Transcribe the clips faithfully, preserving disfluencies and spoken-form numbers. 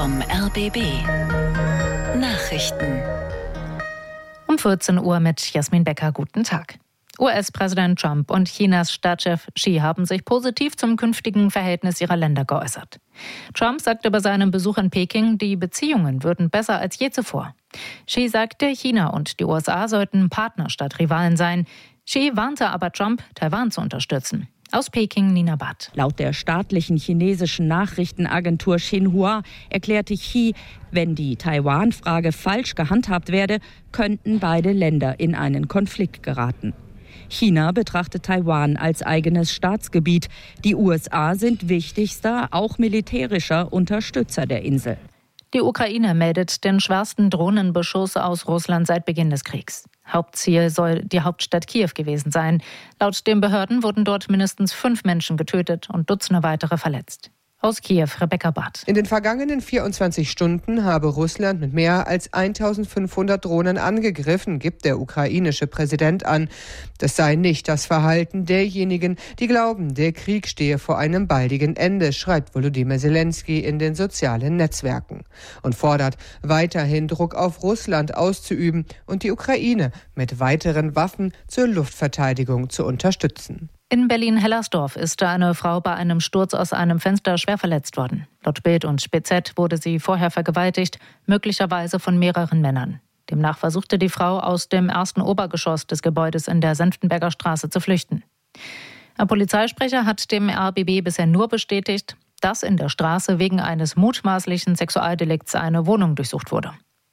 vom R B B. Nachrichten. Um vierzehn Uhr mit Jasmin Becker. Guten Tag. U S-Präsident Trump und Chinas Staatschef Xi haben sich positiv zum künftigen Verhältnis ihrer Länder geäußert. Trump sagte bei seinem Besuch in Peking, die Beziehungen würden besser als je zuvor. Xi sagte, China und die U S A sollten Partner statt Rivalen sein. Xi warnte aber Trump, Taiwan zu unterstützen. Aus Peking, Nina Barth. Laut der staatlichen chinesischen Nachrichtenagentur Xinhua erklärte Xi, wenn die Taiwan-Frage falsch gehandhabt werde, könnten beide Länder in einen Konflikt geraten. China betrachtet Taiwan als eigenes Staatsgebiet. Die U S A sind wichtigster, auch militärischer Unterstützer der Insel. Die Ukraine meldet den schwersten Drohnenbeschuss aus Russland seit Beginn des Kriegs. Hauptziel soll die Hauptstadt Kiew gewesen sein. Laut den Behörden wurden dort mindestens fünf Menschen getötet und Dutzende weitere verletzt. Aus Kiew, Rebecca Barth. In den vergangenen vierundzwanzig Stunden habe Russland mit mehr als eintausendfünfhundert Drohnen angegriffen, gibt der ukrainische Präsident an. Das sei nicht das Verhalten derjenigen, die glauben, der Krieg stehe vor einem baldigen Ende, schreibt Volodymyr Zelensky in den sozialen Netzwerken und fordert, weiterhin Druck auf Russland auszuüben und die Ukraine mit weiteren Waffen zur Luftverteidigung zu unterstützen. In Berlin-Hellersdorf ist eine Frau bei einem Sturz aus einem Fenster schwer verletzt worden. Laut Bild und B Z wurde sie vorher vergewaltigt, möglicherweise von mehreren Männern. Demnach versuchte die Frau aus dem ersten Obergeschoss des Gebäudes in der Senftenberger Straße zu flüchten. Ein Polizeisprecher hat dem R B B bisher nur bestätigt, dass in der Straße wegen eines mutmaßlichen Sexualdelikts eine Wohnung durchsucht wurde.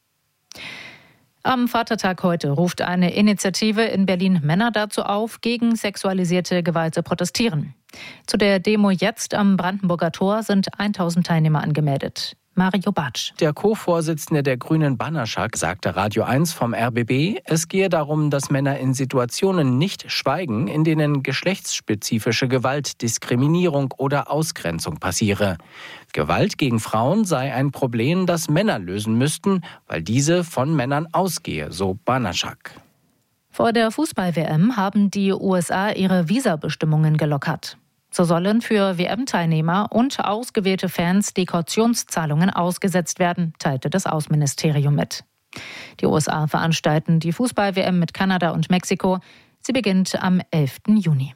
Am Vatertag heute ruft eine Initiative in Berlin Männer dazu auf, gegen sexualisierte Gewalt zu protestieren. Zu der Demo jetzt am Brandenburger Tor sind tausend Teilnehmer angemeldet. Mario Bartsch. Der Co-Vorsitzende der Grünen Banaszak sagte Radio eins vom R B B, es gehe darum, dass Männer in Situationen nicht schweigen, in denen geschlechtsspezifische Gewalt, Diskriminierung oder Ausgrenzung passiere. Gewalt gegen Frauen sei ein Problem, das Männer lösen müssten, weil diese von Männern ausgehe, so Banaszak. Vor der Fußball-W M haben die U S A ihre Visabestimmungen gelockert. So sollen für W M-Teilnehmer und ausgewählte Fans die Kautionszahlungen ausgesetzt werden, teilte das Außenministerium mit. Die U S A veranstalten die Fußball-W M mit Kanada und Mexiko. Sie beginnt am elften Juni.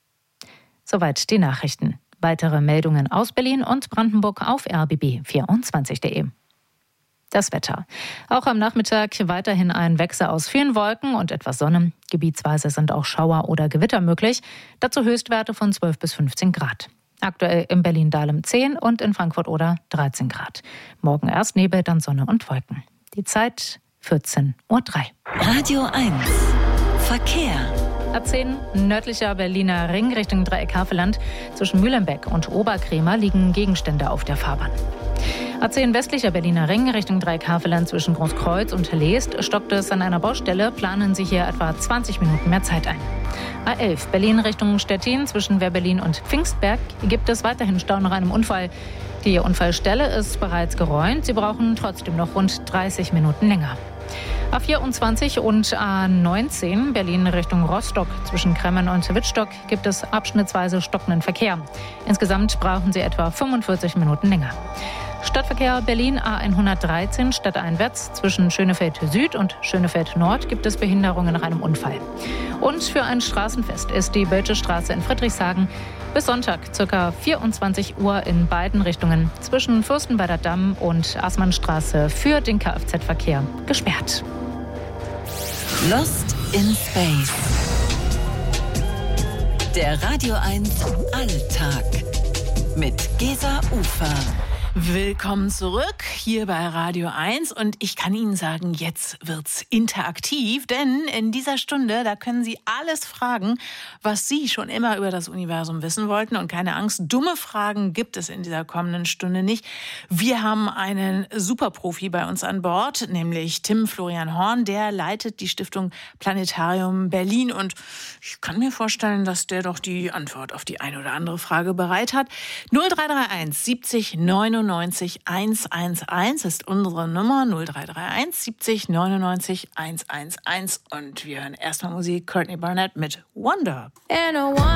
Soweit die Nachrichten. Weitere Meldungen aus Berlin und Brandenburg auf r b b vierundzwanzig punkt de. Das Wetter. Auch am Nachmittag weiterhin ein Wechsel aus vielen Wolken und etwas Sonne. Gebietsweise sind auch Schauer oder Gewitter möglich. Dazu Höchstwerte von zwölf bis fünfzehn Grad. Aktuell in Berlin-Dahlem zehn und in Frankfurt-Oder dreizehn Grad. Morgen erst Nebel, dann Sonne und Wolken. Die Zeit vierzehn Uhr drei. Radio eins. Verkehr. A zehn nördlicher Berliner Ring Richtung Dreieck-Havelland. Zwischen Mühlenbeck und Oberkremer liegen Gegenstände auf der Fahrbahn. A zehn westlicher Berliner Ring Richtung Dreieck-Havelland zwischen Großkreuz und Leest stockt es an einer Baustelle, planen Sie hier etwa zwanzig Minuten mehr Zeit ein. A elf Berlin Richtung Stettin zwischen Wehrberlin und Pfingstberg gibt es weiterhin Stau nach einem Unfall. Die Unfallstelle ist bereits geräumt, Sie brauchen trotzdem noch rund dreißig Minuten länger. A vierundzwanzig und A neunzehn Berlin Richtung Rostock zwischen Kremmen und Wittstock gibt es abschnittsweise stockenden Verkehr. Insgesamt brauchen Sie etwa fünfundvierzig Minuten länger. Stadtverkehr Berlin A hundertdreizehn stadteinwärts zwischen Schönefeld Süd und Schönefeld Nord gibt es Behinderungen nach einem Unfall. Und für ein Straßenfest ist die Bölsche Straße in Friedrichshagen bis Sonntag ca. vierundzwanzig Uhr in beiden Richtungen zwischen Fürstenwalder Damm und Assmannstraße für den Kfz-Verkehr gesperrt. Lost in Space. Der Radio eins Alltag mit Gesa Ufer. Willkommen zurück hier bei Radio eins und ich kann Ihnen sagen, jetzt wird's interaktiv, denn in dieser Stunde, da können Sie alles fragen, was Sie schon immer über das Universum wissen wollten und keine Angst, dumme Fragen gibt es in dieser kommenden Stunde nicht. Wir haben einen Superprofi bei uns an Bord, nämlich Tim Florian Horn, der leitet die Stiftung Planetarium Berlin und ich kann mir vorstellen, dass der doch die Antwort auf die eine oder andere Frage bereit hat. null drei drei eins siebzig neunundneunzig hundertelf ist unsere Nummer null drei drei eins siebzig neunundneunzig hundertelf und wir hören erstmal Musik, Courtney Barnett mit Wonder.